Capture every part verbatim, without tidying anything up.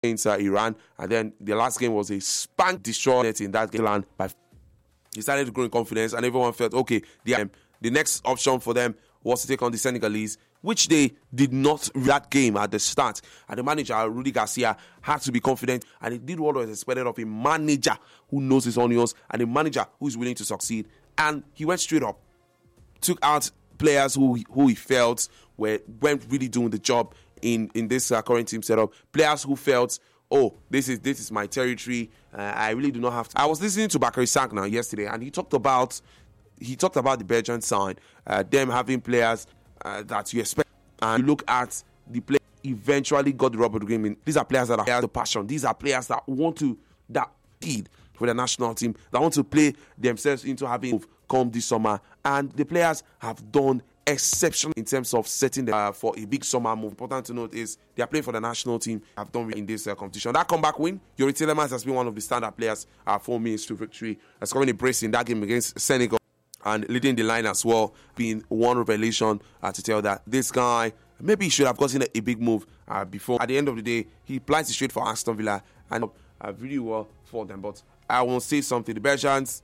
against uh, Iran, and then the last game was a spank destroyed in that game. By he started to grow in confidence, and everyone felt okay. The, um, the next option for them was to take on the Senegalese, which they did not that game at the start. And the manager, Rudy Garcia, had to be confident, and he did what was expected of a manager who knows his onions and a manager who is willing to succeed. And he went straight up, took out players who who he felt were weren't really doing the job in in this uh, current team setup. Players who felt, oh, this is this is my territory. Uh, I really do not have to. I was listening to Bakary Sagna yesterday, and he talked about he talked about the Belgian side, uh, them having players uh, that you expect, and you look at the play eventually got the rubber to game in. These are players that have the passion. These are players that want to that feed for the national team, that want to play themselves into having come this summer, and the players have done exceptional in terms of setting them uh, for a big summer move. Important to note is they are playing for the national team. Have done in this uh, competition. That comeback win, Youri Tielemans has been one of the standout players uh, for me to victory. Scoring a brace in that game against Senegal and leading the line as well, being one revelation uh, to tell that this guy maybe he should have gotten a, a big move uh, before. At the end of the day, he applies it straight for Aston Villa and uh, really well for them. But I will say something: the Belgians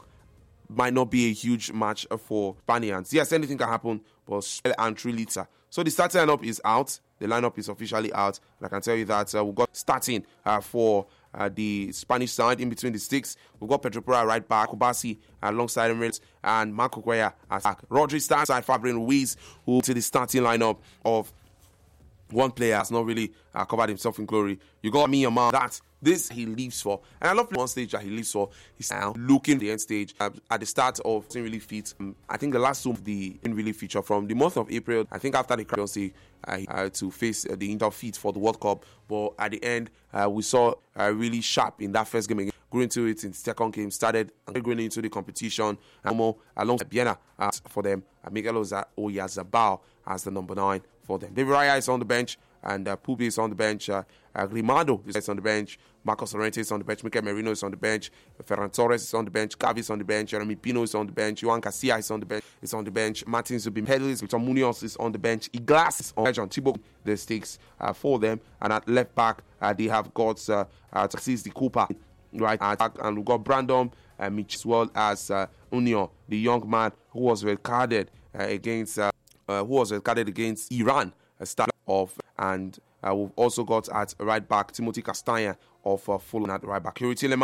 might not be a huge match for Spaniards. Yes, anything can happen, but and three litre. So the starting lineup is out. The lineup is officially out. And I can tell you that uh, we've got starting uh, for uh, the Spanish side in between the sticks. We've got Pedro Porro right back, Kubasi alongside Emirates, and Marco Cuellar at back. Rodri starts side, Fabian Ruiz, who to the starting lineup of one player has not really uh, covered himself in glory. You got me, your man. That this he lives for, and I love one stage that he lives for. He's now looking at the end stage uh, at the start of didn't really fit. Um, I think the last two of the didn't really feature from the month of April. I think after the Champions League uh, uh, to face uh, the Inter feat for the World Cup, but at the end uh, we saw uh, really sharp in that first game again. Grew into it in the second game, started going into the competition. And more alongside Biena uh, for them, uh, Miguel Oyarzabal as the number nine for them. David Raya is on the bench, and uh, Pupi is on the bench. Uh, uh, Grimado is on the bench. Marcos Llorente is on the bench. Mikel Merino is on the bench. Ferran Torres is on the bench. Gavi is on the bench. Jeremy Pino is on the bench. Joan Garcia is on the bench. Is on the bench. Martin Zubin Pedlis, Victor Munoz is on the bench. Iglas is on the bench. On Thibaut, the stakes uh, for them. And at left back, uh, they have got uh, uh, Taxis the Cooper, right? Uh, and we've got Brandon uh, Mitch, as well as uh, Union, the young man who was recorded uh, against uh, uh, who was recorded against Iran, a start of, and uh, we've also got at right back Timothy Castagna of uh, Fulham at right back. Youri Tielemans